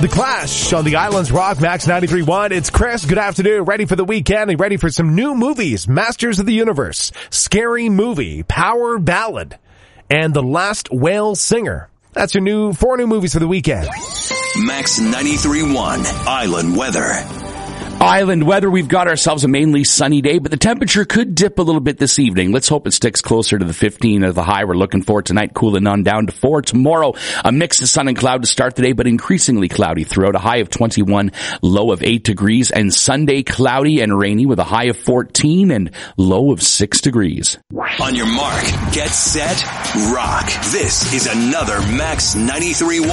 The Clash on the Islands Rock, Max 93.1. It's Chris. Good afternoon. Ready for the weekend and ready for some new movies. Masters of the Universe, Scary Movie, Power Ballad, and The Last Whale Singer. That's your four new movies for the weekend. Max 93.1 Island Weather. Island weather, we've got ourselves a mainly sunny day, but the temperature could dip a little bit this evening. Let's hope it sticks closer to the 15 of the high we're looking for tonight, cooling on down to 4. Tomorrow, a mix of sun and cloud to start the day, but increasingly cloudy throughout, a high of 21, low of 8 degrees, and Sunday cloudy and rainy with a high of 14 and low of 6 degrees. On your mark, get set, rock. This is another Max 93.1